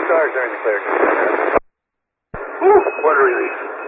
cars are in the clear. Whew, what a relief.